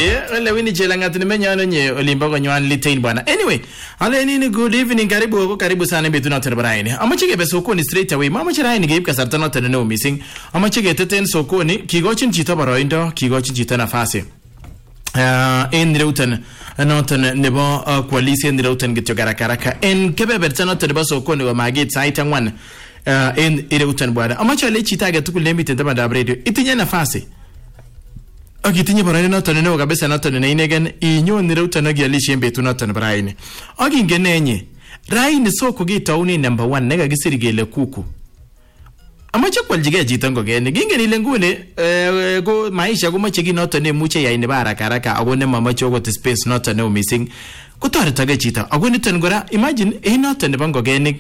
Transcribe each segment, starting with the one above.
ole wini Chelangat nimenyano nye olimba konywan litain bwana. Anyway, ale nini good evening karibu sana betu na terbraini. Amache gebe sokoni straight away. Mama chiraini geib kasarta na tene no missing. Amache geteten sokoni kigochin chito baroindo, kigochin chito nafasi. En Nireutan noton nebo koalisi en Nireutan gityo garakaraka en kebeberta noton nebo sokoni wa magit sait angwan en Nireutan bwana. Amache ale chita getukul nemiten tabanda radio itinye nafasi. Akitinye baraini noton nebo kabisa noton ne inegen inyon Nireutan agialishe betu noton baraini. Agingenenye raini soko gitauni number 1 negagisiri gele kuku. Amache kwaljige chito ngogeni gingen ile ngune go maisha ko mache ginoto ne muche ya ine barakaraka agone mamache ogot space noto ne missing kotoretage chito agoniten gora imagine noto ne ngogeni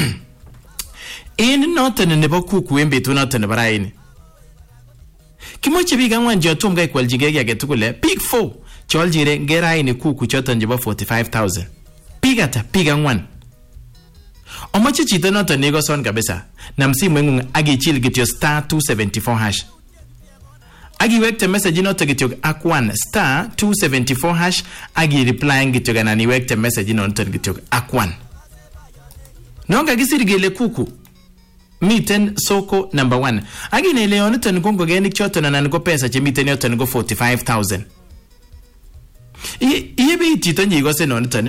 noto ne kuku embetu noto ne baraini kimoche biik angwan jotum gai kwaljige yage tukule big 4 choljire ngeraini kuku choton jebo 45000 big ata big angwan Omache chito noto nego son kabisa. Na msimu ngung agichil gityo star 274 hash. Agiwekte message noto gityo akwan star 274 hash. Agi replying gityo ganani wekte message noto gityo akwan. Nonga gisiri gele kuku. Miten soko number 1. Agi neleon noto ngongo genik choto na nango pesa che miten noto ngo 45000. Iye chito nyigo se noto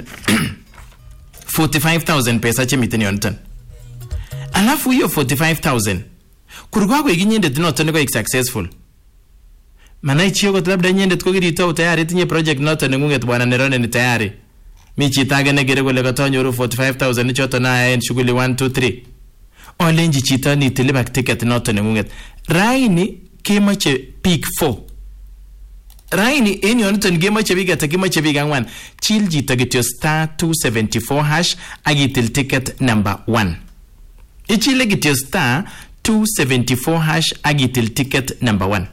45,000 pesa chemiten yonton. Alafu hiyo 45,000 kurugwa kwa iginyendet noton ko successful. Manai chiyo ko labda nyendet ko girito tayari tinye project noton ngunget bwana nerone ni tayari. Mi chita gene gere kole katonyoru 45,000 choton na en shughuli 1 2 3. Olenji chita ni tilibak ticket noton ngunget. Raini kemoche peak 4. Raini en yonuton gemache biga takimache biga ngwan chilji tagityo star 274 hash agitil ticket number 1 ichile gityo star 274 hash agitil ticket number 1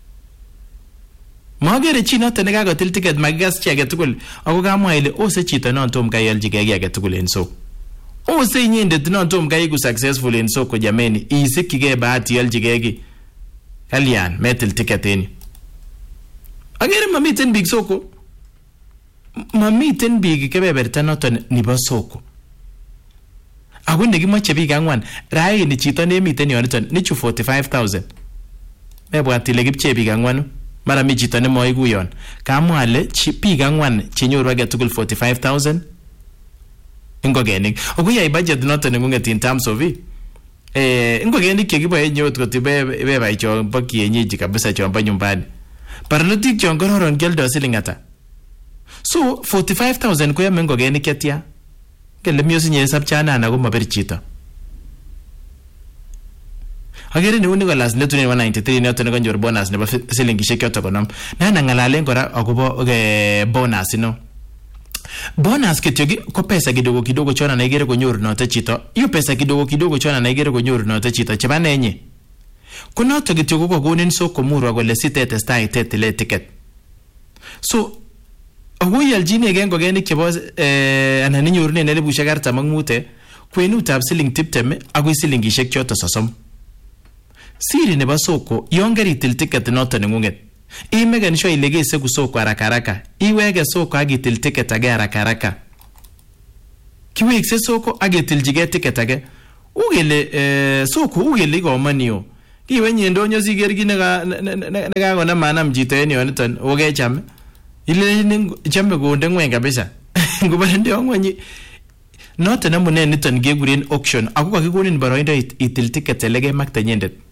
magere chino tane gagotil ticket magigas chi agetukul ako kamwa ile ose chito non tom kayelji gege agetukul enso ose nyinde non tom kayiku successful enso ko jameni isikige bahati yelji gege kalian metil ticket eni agere mamiten big soko mamiten big kebeberta noton nibo soko agunde gimache big angwan raini chito ne miten yoniton nichu 45,000 mebwati le gipche big angwan mara mi chito ne moigu yon kamwale big angwan chenyoru age tugul 45,000 ingogenik oguya budget noton ngunget in terms of ingogenik kegiboe nyot kotibe beba icho bakienyeji kabisa chomba nyumbani Parlotik chon kororon keldo siling ata. So 45,000 ko yame ngogenik ketia. Kele miosi nye sapchana na ko mabir chito. Agere ni uni ko las letu ni 193 ni oto ne konjor bonus nebo silingishek yoto konom. Na ngalalen kora akobo bonus no. Bonus ketyogi ko pesa kidogo chona na igere konyoru noto chito. Iyo pesa kidogo chona na igere konyoru noto chito chebane enye. Kuna to gityo ko gonin so komuru agole sitete stai tetile ticket. So agoyal jini gengo genik chebo anani nyorune ne bushe garta mangmute kwenutab siling tipteme agoi silingishek choto sosom. Siri nebo soko yongeri til ticket noto ngunget. Imegen sho ilegese ku soko haraka. Iwege soko agitil ticket age haraka. Kiwekse soko agitil jige ticket age. Ugele soko ugele go manio. Kiwe nyendonyo sigergi nega gona manam jito eni yoniton oge chame ile chame gonde ngwen kabisa ngubande ongwenyi note namune niton geguren auction ako kakikonin baroindo itil ticket lege makta nyendet